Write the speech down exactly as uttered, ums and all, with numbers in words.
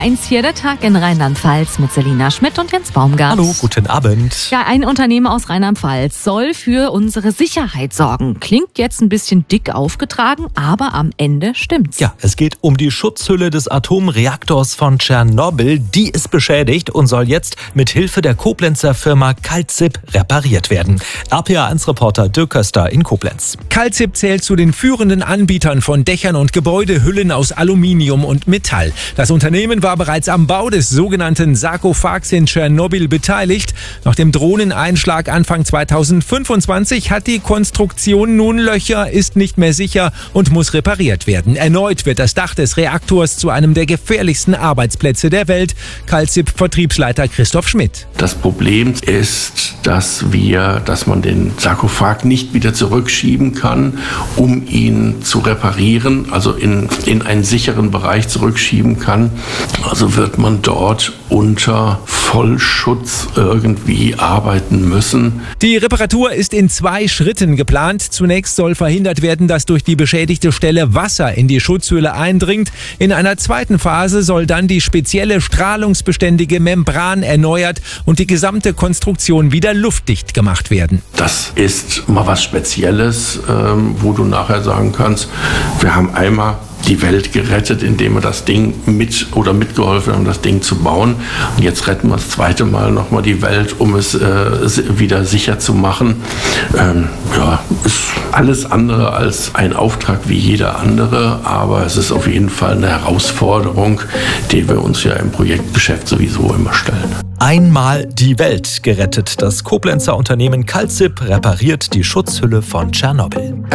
Eins hier, der Tag in Rheinland-Pfalz mit Selina Schmidt und Jens Baumgart. Hallo, guten Abend. Ja, ein Unternehmen aus Rheinland-Pfalz soll für unsere Sicherheit sorgen. Klingt jetzt ein bisschen dick aufgetragen, aber am Ende stimmt's. Ja, es geht um die Schutzhülle des Atomreaktors von Tschernobyl. Die ist beschädigt und soll jetzt mit Hilfe der Koblenzer Firma Calzip repariert werden. R P A eins Reporter Dirk Köster in Koblenz. Calzip zählt zu den führenden Anbietern von Dächern und Gebäudehüllen aus Aluminium und Metall. Das Unternehmen war bereits am Bau des sogenannten Sarkophags in Tschernobyl beteiligt. Nach dem Drohneneinschlag Anfang zweitausendfünfundzwanzig hat die Konstruktion nun Löcher, ist nicht mehr sicher und muss repariert werden. Erneut wird das Dach des Reaktors zu einem der gefährlichsten Arbeitsplätze der Welt. Calzip-Vertriebsleiter Christoph Schmidt. Das Problem ist, dass wir, dass man den Sarkophag nicht wieder zurückschieben kann, um ihn zu reparieren, also in, in einen sicheren Bereich zurückschieben kann. Also wird man dort unter Vollschutz irgendwie arbeiten müssen. Die Reparatur ist in zwei Schritten geplant. Zunächst soll verhindert werden, dass durch die beschädigte Stelle Wasser in die Schutzhülle eindringt. In einer zweiten Phase soll dann die spezielle strahlungsbeständige Membran erneuert und die gesamte Konstruktion wieder luftdicht gemacht werden. Das ist mal was Spezielles, ähm, wo du nachher sagen kannst, wir haben einmal die Welt gerettet, indem wir das Ding mit oder mitgeholfen haben, das Ding zu bauen. Und jetzt retten wir das zweite Mal nochmal die Welt, um es äh, wieder sicher zu machen. Ähm, ja, ist alles andere als ein Auftrag wie jeder andere, aber es ist auf jeden Fall eine Herausforderung, die wir uns ja im Projektgeschäft sowieso immer stellen. Einmal die Welt gerettet. Das Koblenzer Unternehmen Calzip repariert die Schutzhülle von Tschernobyl.